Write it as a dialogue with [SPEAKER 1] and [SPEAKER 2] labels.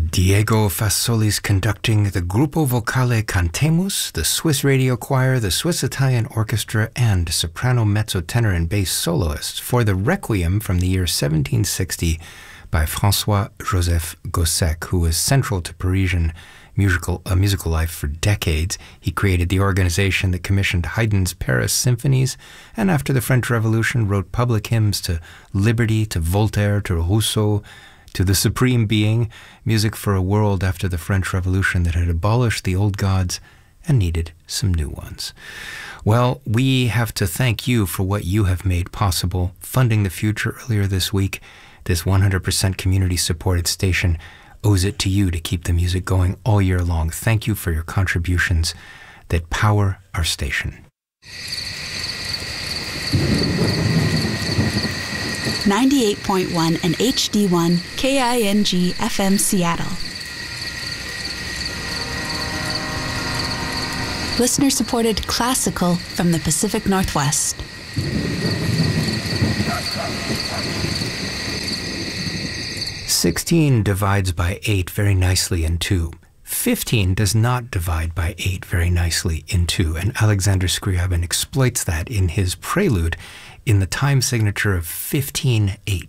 [SPEAKER 1] Diego Fasoli's conducting the Gruppo Vocale Cantemus, the Swiss Radio Choir, the Swiss Italian Orchestra, and soprano, mezzo, tenor, and bass soloists for the Requiem from the year 1760 by François-Joseph Gossec, who was central to Parisian musical life for decades. He created the organization that commissioned Haydn's Paris symphonies, and after the French Revolution wrote public hymns to liberty, to Voltaire, to Rousseau, to the Supreme Being, music for a world after the French Revolution that had abolished the old gods and needed some new ones. Well, we have to thank you for what you have made possible, funding the future earlier this week. This 100% community-supported station owes it to you to keep the music going all year long. Thank you for your contributions that power our station.
[SPEAKER 2] 98.1 and HD1 KING FM Seattle. Listener-supported classical from the Pacific Northwest.
[SPEAKER 1] "16 divides by 8 very nicely in 2. 15 does not divide by 8 very nicely in 2, and Alexander Scriabin exploits that in his prelude in the time signature of 15-8.